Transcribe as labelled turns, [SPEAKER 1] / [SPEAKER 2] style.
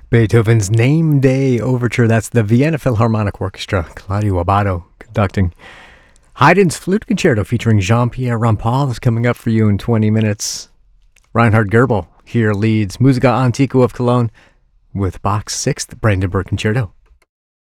[SPEAKER 1] Beethoven's Name Day Overture. That's the Vienna Philharmonic Orchestra. Claudio Abbado conducting. Haydn's Flute Concerto featuring Jean-Pierre Rampal is coming up for you in 20 minutes. Reinhard Goebel here leads Musica Antiqua of Cologne with Bach's 6th Brandenburg Concerto.